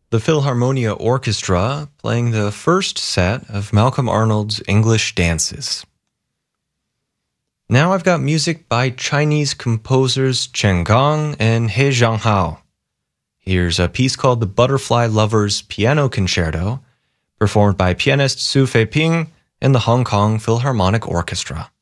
the Philharmonia Orchestra playing the first set of Malcolm Arnold's English dances. Now I've got music by Chinese composers Chen Gong and He Zhanghao. Here's a piece called The Butterfly Lovers Piano Concerto, performed by pianist Su Feiping and the Hong Kong Philharmonic Orchestra.